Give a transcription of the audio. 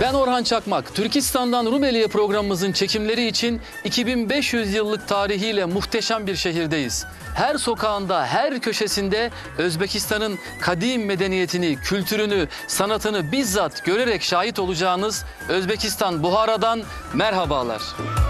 Ben Orhan Çakmak. Türkistan'dan Rumeli'ye programımızın çekimleri için 2500 yıllık tarihiyle muhteşem bir şehirdeyiz. Her sokağında, her köşesinde Özbekistan'ın kadim medeniyetini, kültürünü, sanatını bizzat görerek şahit olacağınız Özbekistan Buhara'dan merhabalar.